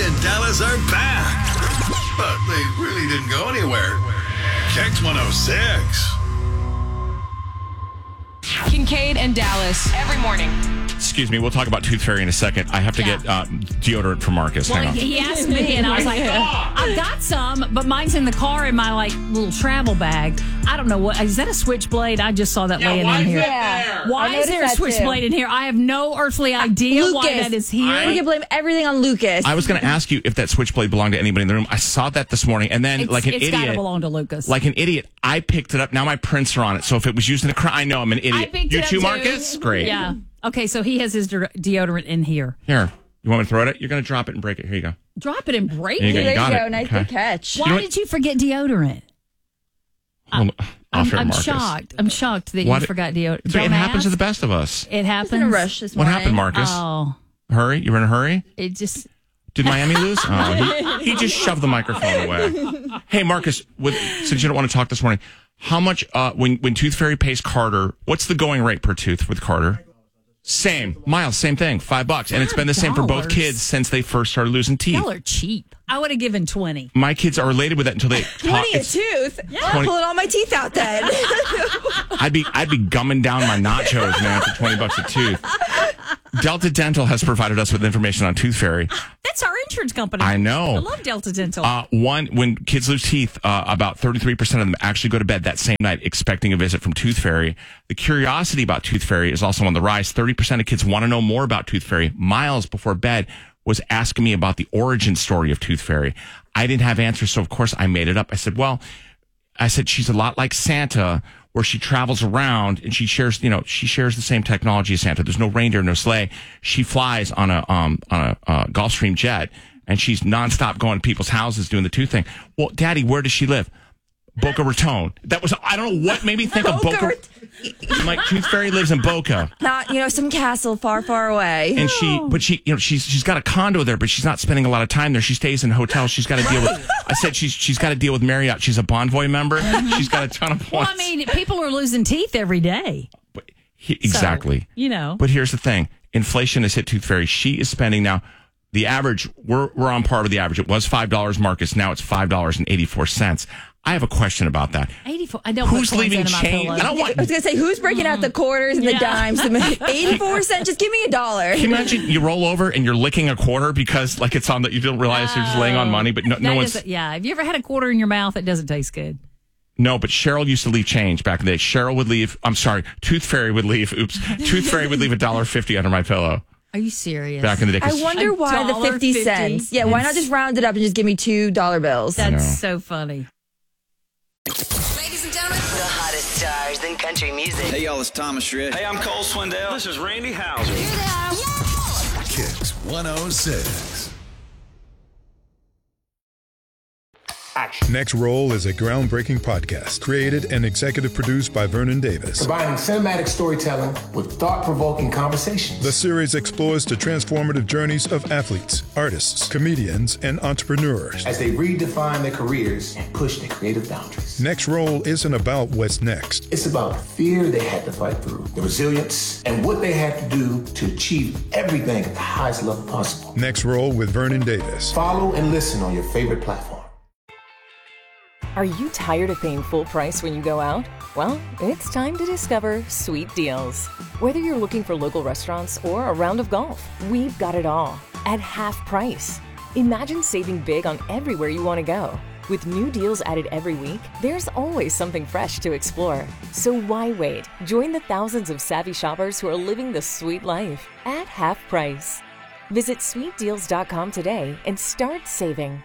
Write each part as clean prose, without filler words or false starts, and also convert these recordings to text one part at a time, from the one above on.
and Dallas are back. But they really didn't go anywhere. Kicks 106. Kincaid and Dallas every morning. Excuse me, we'll talk about Tooth Fairy in a second. I have to get deodorant for Marcus. Well, Hang on. he asked me, and I was like, I've got some, but mine's in the car in my little travel bag. I don't know what is that a switchblade? I just saw that laying in here. Why is there a switchblade in here? I have no earthly idea why that is here. We can blame everything on Lucas. I was going to ask you if that switchblade belonged to anybody in the room. I saw that this morning, and then like an it's idiot, gotta belong to Lucas. Like an idiot, I picked it up. Now my prints are on it. So if it was used in a crime, I know I'm an idiot. I picked you it up too, Marcus? Great. Yeah. Okay, so he has his deodorant in here. Here, you want me to throw it? You're going to drop it and break it. Here you go. Drop it and break There you it. go. You got it. Nice Okay. catch. Why did you forget deodorant? I'm shocked. I'm shocked that you forgot deodorant. It happens to the best of us. It happens. In a rush this What morning. happened, Marcus? Oh, Hurry? You were in a hurry? it just. Did Miami lose? Oh, he just shoved the microphone away. Hey, Marcus, since you don't want to talk this morning, how much, when Tooth Fairy pays Carter, what's the going rate per tooth with Carter? Same. Miles, same thing, $5. And it's been the same for both kids since they first started losing teeth. Y'all are cheap. I would have given 20. My kids are related with that until they 20 a tooth? Yeah. I'm pulling all my teeth out then. I'd be gumming down my nachos, man, for $20 a tooth. Delta Dental has provided us with information on Tooth Fairy. That's our insurance company. I know. I love Delta Dental. When kids lose teeth, about 33% of them actually go to bed that same night expecting a visit from Tooth Fairy. The curiosity about Tooth Fairy is also on the rise. 30% of kids want to know more about Tooth Fairy. Miles, before bed, was asking me about the origin story of Tooth Fairy. I didn't have answers, so of course I made it up. I said, she's a lot like Santa, where she travels around and she shares the same technology as Santa. There's no reindeer, no sleigh. She flies on a Gulfstream jet, and she's nonstop going to people's houses doing the tooth thing. Well, Daddy, where does she live? Boca Raton. That was, I don't know what made me think of Boca. I'm like, Tooth Fairy lives in Boca. Not, some castle far, far away. And she's got a condo there, but she's not spending a lot of time there. She stays in hotels. She's got to deal with, I said she's got to deal with Marriott. She's a Bonvoy member. She's got a ton of points. Well, I mean, people are losing teeth every day. Exactly. So, But here's the thing. Inflation has hit Tooth Fairy. She is spending now, the average, we're on par with the average. It was $5, Marcus. Now it's $5.84. I have a question about that. 84. I don't. Who's leaving change? I was going to say, who's breaking out the quarters and the dimes? 84 cents. Just give me $1. Can you imagine you roll over and you're licking a quarter because like it's on that you don't realize you're just laying on money, but no one's. Yeah. Have you ever had a quarter in your mouth? It doesn't taste good. No, but Cheryl used to leave change back in the day. Tooth Fairy would leave. Tooth Fairy would leave $1.50 under my pillow. Are you serious? Back in the day. I wonder why the 50 cents. Yeah, why not just round it up and just give me $2 bills? That's so funny. Ladies and gentlemen, the hottest stars in country music. Hey, y'all, it's Thomas Rhett. Hey, I'm Cole Swindell. This is Randy Houser. Kicks 106. Next Roll is a groundbreaking podcast created and executive produced by Vernon Davis. Combining cinematic storytelling with thought-provoking conversations. The series explores the transformative journeys of athletes, artists, comedians, and entrepreneurs as they redefine their careers and push their creative boundaries. Next Roll isn't about what's next. It's about the fear they had to fight through, the resilience, and what they had to do to achieve everything at the highest level possible. Next Roll with Vernon Davis. Follow and listen on your favorite platform. Are you tired of paying full price when you go out? Well, it's time to discover Sweet Deals. Whether you're looking for local restaurants or a round of golf, we've got it all at half price. Imagine saving big on everywhere you want to go. With new deals added every week, there's always something fresh to explore. So why wait? Join the thousands of savvy shoppers who are living the sweet life at half price. Visit sweetdeals.com today and start saving.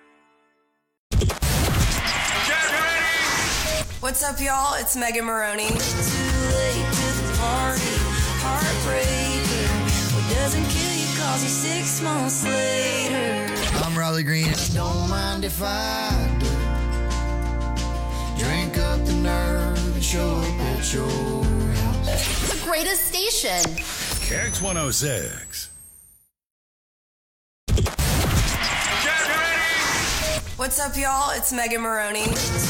What's up, y'all? It's Megan Maroney. Too late to the party, heartbreaker. What doesn't kill you calls you 6 months later. I'm Raleigh Green. Don't mind if I do. Drink up the nerve and show up at your house. The greatest station. Kicks 106. What's up, y'all? It's Megan Maroney.